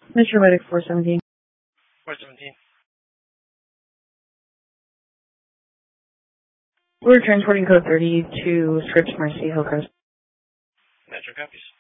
Mr. Medic 417. 417. We're transporting code 30 to Scripps Mercy Hillcrest. Metro copies.